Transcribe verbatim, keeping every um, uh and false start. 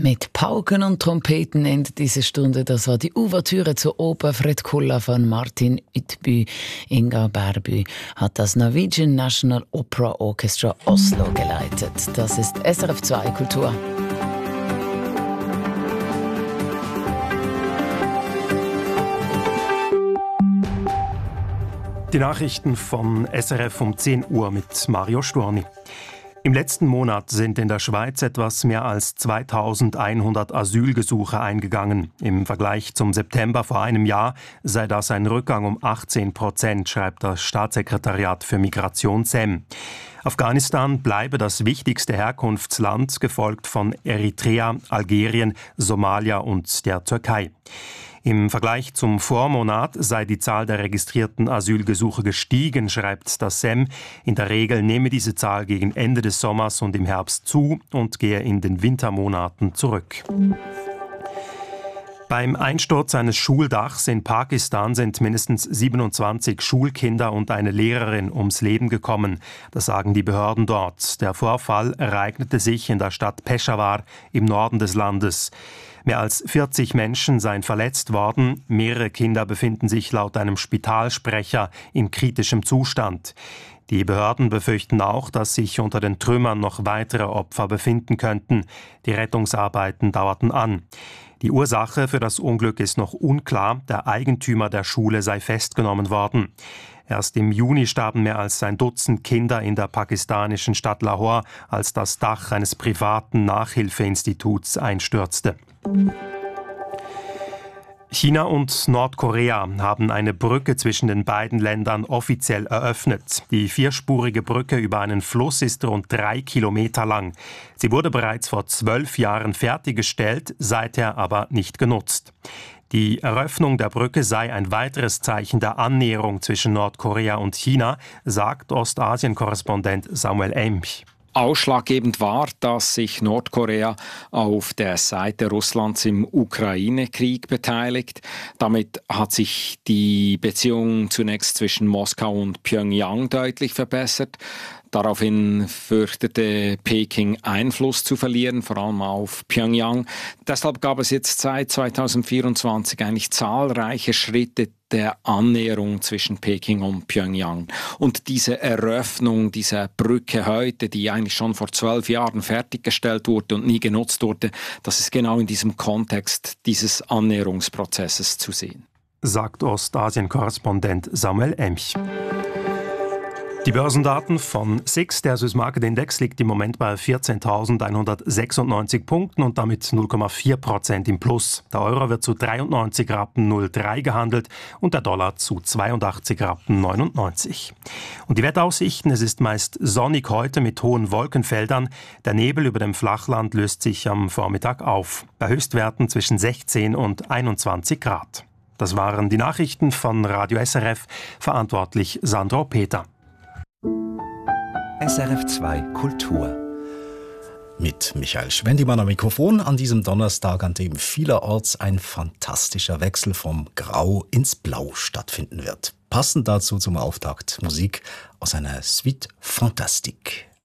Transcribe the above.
Mit Pauken und Trompeten endet diese Stunde. Das war die Ouvertüre zur Oper Fredkulla von Martin Ytby. Inga Bärbü hat das Norwegian National Opera Orchestra Oslo geleitet. Das ist S R F zwei Kultur. Die Nachrichten von S R F um zehn Uhr mit Mario Storni. Im letzten Monat sind in der Schweiz etwas mehr als zweitausendeinhundert Asylgesuche eingegangen. Im Vergleich zum September vor einem Jahr sei das ein Rückgang um achtzehn Prozent, schreibt das Staatssekretariat für Migration S E M. Afghanistan bleibe das wichtigste Herkunftsland, gefolgt von Eritrea, Algerien, Somalia und der Türkei. Im Vergleich zum Vormonat sei die Zahl der registrierten Asylgesuche gestiegen, schreibt das S E M. In der Regel nehme diese Zahl gegen Ende des Sommers und im Herbst zu und gehe in den Wintermonaten zurück. Beim Einsturz eines Schuldachs in Pakistan sind mindestens siebenundzwanzig Schulkinder und eine Lehrerin ums Leben gekommen. Das sagen die Behörden dort. Der Vorfall ereignete sich in der Stadt Peshawar im Norden des Landes. Mehr als vierzig Menschen seien verletzt worden. Mehrere Kinder befinden sich laut einem Spitalsprecher in kritischem Zustand. Die Behörden befürchten auch, dass sich unter den Trümmern noch weitere Opfer befinden könnten. Die Rettungsarbeiten dauerten an. Die Ursache für das Unglück ist noch unklar. Der Eigentümer der Schule sei festgenommen worden. Erst im Juni starben mehr als ein Dutzend Kinder in der pakistanischen Stadt Lahore, als das Dach eines privaten Nachhilfeinstituts einstürzte. China und Nordkorea haben eine Brücke zwischen den beiden Ländern offiziell eröffnet. Die vierspurige Brücke über einen Fluss ist rund drei Kilometer lang. Sie wurde bereits vor zwölf Jahren fertiggestellt, seither aber nicht genutzt. Die Eröffnung der Brücke sei ein weiteres Zeichen der Annäherung zwischen Nordkorea und China, sagt Ostasien-Korrespondent Samuel Emch. Ausschlaggebend war, dass sich Nordkorea auf der Seite Russlands im Ukraine-Krieg beteiligt. Damit hat sich die Beziehung zunächst zwischen Moskau und Pjöngjang deutlich verbessert. Daraufhin fürchtete Peking Einfluss zu verlieren, vor allem auf Pjöngjang. Deshalb gab es jetzt seit zweitausendvierundzwanzig eigentlich zahlreiche Schritte der Annäherung zwischen Peking und Pjöngjang. Und diese Eröffnung dieser Brücke heute, die eigentlich schon vor zwölf Jahren fertiggestellt wurde und nie genutzt wurde, das ist genau in diesem Kontext dieses Annäherungsprozesses zu sehen. Sagt Ostasien-Korrespondent Samuel Emch. Die Börsendaten von S I X, der Swiss Market Index, liegt im Moment bei vierzehntausendeinhundertsechsundneunzig Punkten und damit null Komma vier Prozent im Plus. Der Euro wird zu dreiundneunzig Rappen null drei gehandelt und der Dollar zu zweiundachtzig Rappen neunundneunzig. Und die Wetteraussichten: Es ist meist sonnig heute mit hohen Wolkenfeldern. Der Nebel über dem Flachland löst sich am Vormittag auf. Bei Höchstwerten zwischen sechzehn und einundzwanzig Grad. Das waren die Nachrichten von Radio S R F, verantwortlich Sandro Peter. S R F zwei Kultur. Mit Michael Schwendimann am Mikrofon an diesem Donnerstag, an dem vielerorts ein fantastischer Wechsel vom Grau ins Blau stattfinden wird. Passend dazu zum Auftakt Musik aus einer Suite Fantastique.